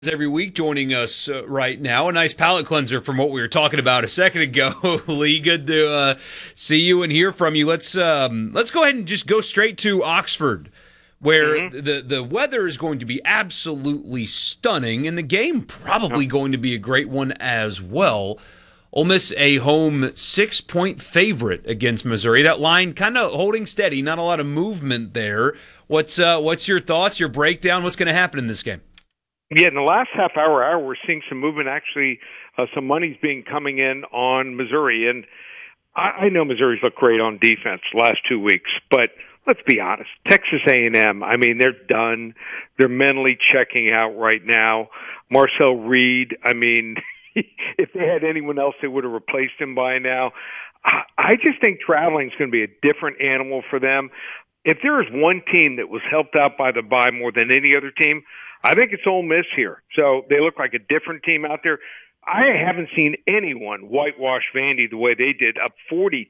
Every week joining us right now. A nice palate cleanser from what we were talking about a second ago. Lee, good to see you and hear from you. Let's go ahead and just go straight to Oxford, where Mm-hmm. the weather is going to be absolutely stunning, and the game Yep. probably going to be a great one as well. Ole Miss a home 6-point favorite against Missouri. That line kind of holding steady, not a lot of movement there. What's your thoughts, your breakdown? What's going to happen in this game? Yeah, in the last half hour, we're seeing some movement. Actually, some money's being coming in on Missouri, and I know Missouri's looked great on defense the last 2 weeks, but let's be honest. Texas A&M, I mean, they're done. They're mentally checking out right now. Marcel Reed, I mean, if they had anyone else, they would have replaced him by now. I just think traveling is going to be a different animal for them. If there is one team that was helped out by the bye more than any other team, I think it's Ole Miss here. So they look like a different team out there. I haven't seen anyone whitewash Vandy the way they did, up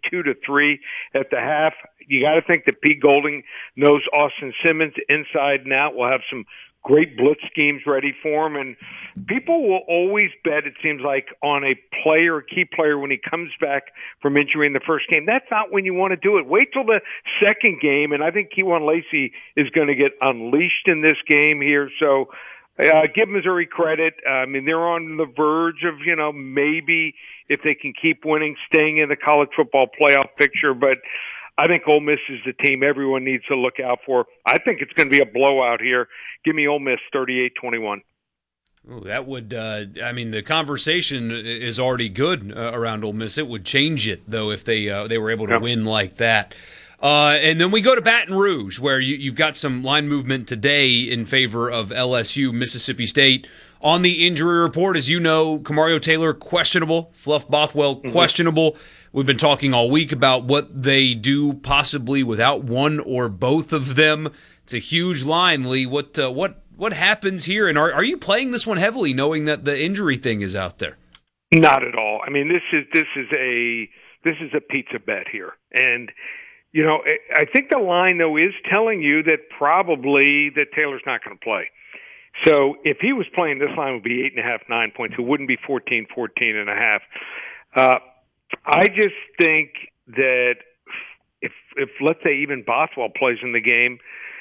42-3 at the half. You got to think that Pete Golding knows Austin Simmons inside and out. We'll have some great blitz schemes ready for him, and people will always bet, it seems like, on a player, a key player, when he comes back from injury in the first game. That's not when you want to do it. Wait till the second game, and I think Kewan Lacey is going to get unleashed in this game here. So give Missouri credit. I mean, they're on the verge of, maybe if they can keep winning, staying in the college football playoff picture. But I think Ole Miss is the team everyone needs to look out for. I think it's going to be a blowout here. Give me Ole Miss 38-21. Ooh, that would, the conversation is already good around Ole Miss. It would change it, though, if they were able to win like that. And then we go to Baton Rouge, where you've got some line movement today in favor of LSU, Mississippi State. On the injury report, as you know, Kamario Taylor, questionable. Fluff Bothwell, questionable. We've been talking all week about what they do possibly without one or both of them. It's a huge line, Lee. What happens here? And are you playing this one heavily, knowing that the injury thing is out there? Not at all. I mean, this is a pizza bet here, and I think the line though is telling you that probably that Taylor's not going to play. So if he was playing, this line would be 8.5, 9 points. It wouldn't be 14, 14.5. I just think that if let's say even Bothwell plays in the game,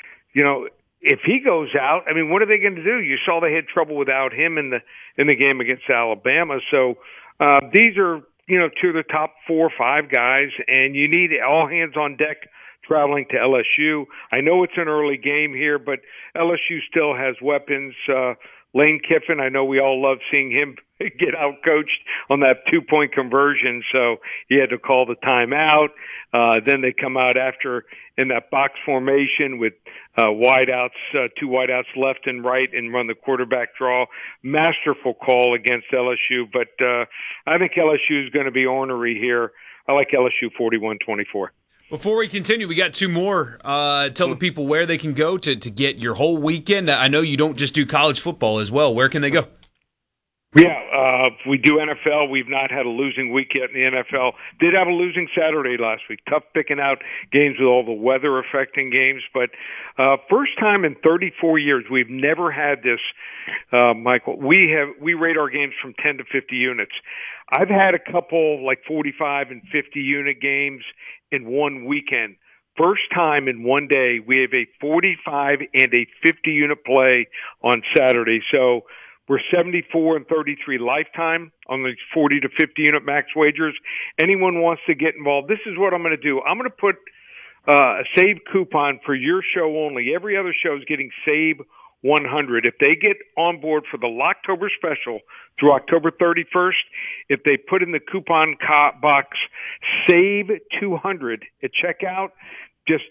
if he goes out, I mean, what are they going to do? You saw they had trouble without him in the game against Alabama. So these are two of the top 4 or 5 guys, and you need all hands on deck traveling to LSU. I know it's an early game here, but LSU still has weapons. Lane Kiffin, I know we all love seeing him get out-coached on that 2-point conversion, so he had to call the timeout. Then they come out after in that box formation with wideouts, 2 wideouts left and right, and run the quarterback draw. Masterful call against LSU, but I think LSU is going to be ornery here. I like LSU 41-24. Before we continue, we got 2 more. Tell the people where they can go to get your whole weekend. I know you don't just do college football as well. Where can they go? Yeah, we do NFL. We've not had a losing week yet in the NFL. Did have a losing Saturday last week. Tough picking out games with all the weather affecting games. But first time in 34 years, we've never had this, Michael. We rate our games from 10 to 50 units. I've had a couple like 45 and 50 unit games in one weekend. First time in one day, we have a 45 and a 50 unit play on Saturday. So we're 74 and 33 lifetime on the 40 to 50 unit max wagers. Anyone wants to get involved, this is what I'm going to do. I'm going to put a save coupon for your show only. Every other show is getting save 100. If they get on board for the Locktober special through October 31st, if they put in the coupon box save 200 at checkout, just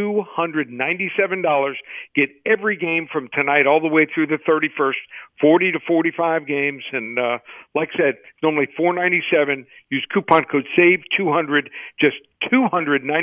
$297. Get every game from tonight all the way through the 31st, 40 to 45 games. And like I said, it's only $497. Use coupon code SAVE200, just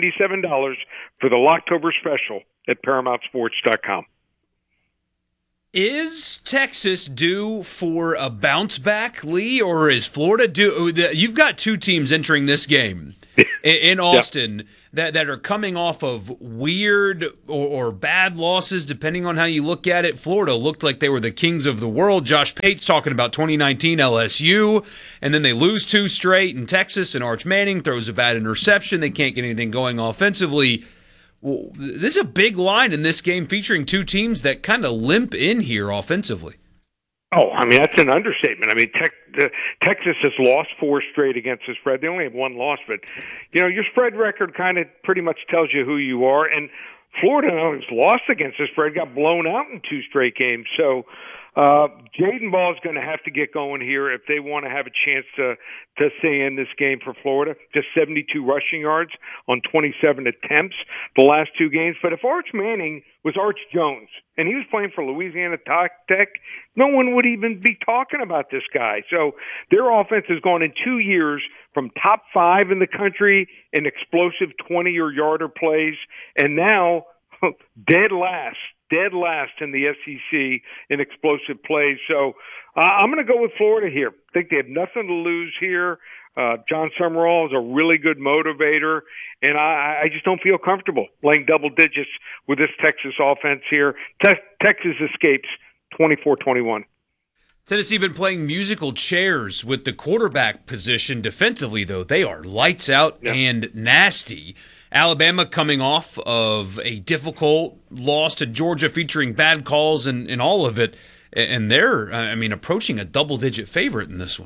$297 for the Locktober special at ParamountSports.com. Is Texas due for a bounce back, Lee, or is Florida due? You've got two teams entering this game in Austin that are coming off of weird or bad losses, depending on how you look at it. Florida looked like they were the kings of the world. Josh Pate's talking about 2019 LSU, and then they lose two straight in Texas, and Arch Manning throws a bad interception. They can't get anything going offensively. Well, this is a big line in this game featuring two teams that kind of limp in here offensively. Oh, I mean, that's an understatement. I mean, Texas has lost four straight against the spread. They only have one loss, but, your spread record kind of pretty much tells you who you are. And Florida has lost against the spread, got blown out in two straight games. So Jaden Ball is going to have to get going here if they want to have a chance to stay in this game for Florida. Just 72 rushing yards on 27 attempts the last two games. But if Arch Manning was Arch Jones and he was playing for Louisiana Tech, no one would even be talking about this guy. So their offense has gone in 2 years from top 5 in the country in explosive 20 or yarder plays, and now dead last in the SEC in explosive plays. So I'm going to go with Florida here. I think they have nothing to lose here. John Summerall is a really good motivator, and I just don't feel comfortable laying double digits with this Texas offense here. Texas escapes 24-21. Tennessee been playing musical chairs with the quarterback position defensively, though. They are lights out and nasty. Alabama coming off of a difficult loss to Georgia featuring bad calls and all of it. And they're, approaching a double-digit favorite in this one.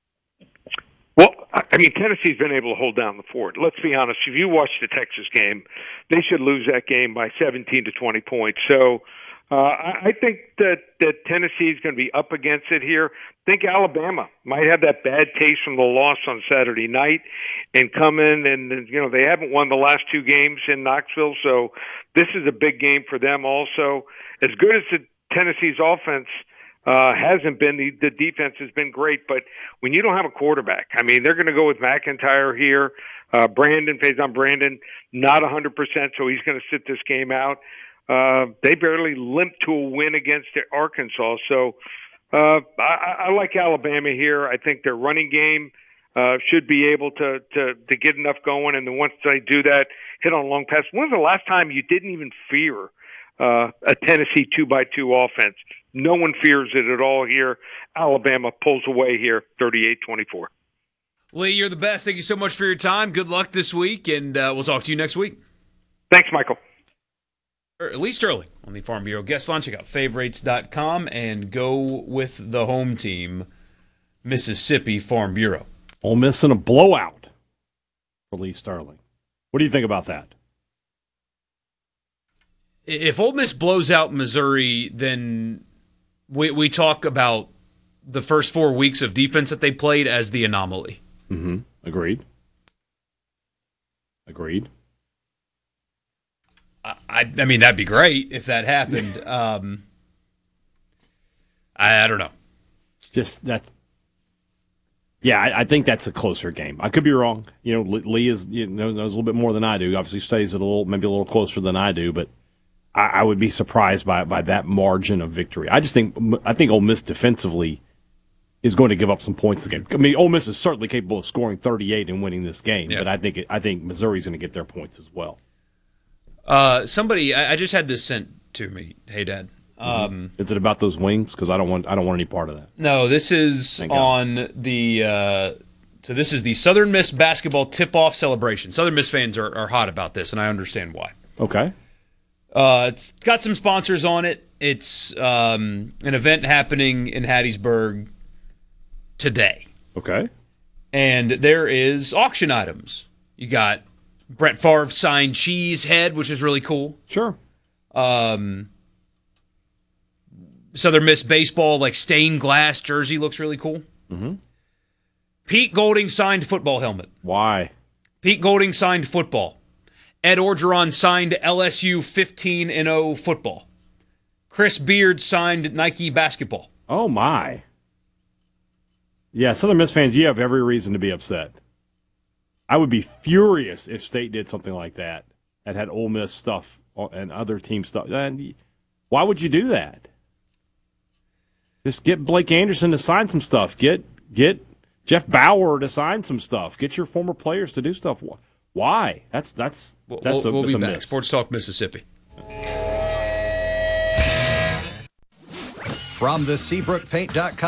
Well, Tennessee's been able to hold down the fort. Let's be honest. If you watch the Texas game, they should lose that game by 17 to 20 points. So I think that Tennessee is going to be up against it here. I think Alabama might have that bad taste from the loss on Saturday night and come in and, they haven't won the last two games in Knoxville, so this is a big game for them also. As good as the Tennessee's offense hasn't been, the defense has been great, but when you don't have a quarterback, they're going to go with McIntyre here. Faison Brandon, not 100%, so he's going to sit this game out. They barely limped to a win against Arkansas. So I like Alabama here. I think their running game should be able to get enough going. And then once they do that, hit on a long pass. When's the last time you didn't even fear a Tennessee 2x2 offense? No one fears it at all here. Alabama pulls away here 38-24. Lee, you're the best. Thank you so much for your time. Good luck this week, and we'll talk to you next week. Thanks, Michael. Lee Sterling on the Farm Bureau Guest Line. Check out favorites.com and go with the home team, Mississippi Farm Bureau. Ole Miss in a blowout for Lee Sterling. What do you think about that? If Ole Miss blows out Missouri, then we talk about the first 4 weeks of defense that they played as the anomaly. Mm-hmm. Agreed. That'd be great if that happened. I don't know. Just that. Yeah, I think that's a closer game. I could be wrong. Lee is knows a little bit more than I do. Obviously, studies it maybe a little closer than I do, but I would be surprised by that margin of victory. I think Ole Miss defensively is going to give up some points this game. Ole Miss is certainly capable of scoring 38 and winning this game, but I think Missouri's going to get their points as well. Somebody, I just had this sent to me. Hey, Dad. Is it about those wings? Because I don't want any part of that. No, this is on the. So this is the Southern Miss basketball tip-off celebration. Southern Miss fans are hot about this, and I understand why. Okay. It's got some sponsors on it. It's an event happening in Hattiesburg today. Okay. And there is auction items. You got Brett Favre signed cheese head, which is really cool. Sure. Southern Miss baseball, stained glass jersey looks really cool. Mm-hmm. Pete Golding signed football helmet. Why? Pete Golding signed football. Ed Orgeron signed LSU 15-0 football. Chris Beard signed Nike basketball. Oh, my. Yeah, Southern Miss fans, you have every reason to be upset. I would be furious if State did something like that had Ole Miss stuff and other team stuff. Why would you do that? Just get Blake Anderson to sign some stuff. Get Jeff Bauer to sign some stuff. Get your former players to do stuff. Why? We'll be back. Miss. Sports Talk Mississippi. From the SeabrookPaint.com